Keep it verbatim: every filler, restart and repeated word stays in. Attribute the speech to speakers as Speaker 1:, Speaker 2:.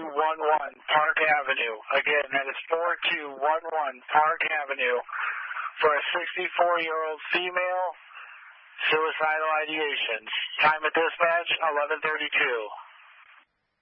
Speaker 1: two one one Park Avenue. Again, that is four two one one Park Avenue for a sixty-four-year-old female, suicidal ideations. Time at dispatch, eleven thirty-two.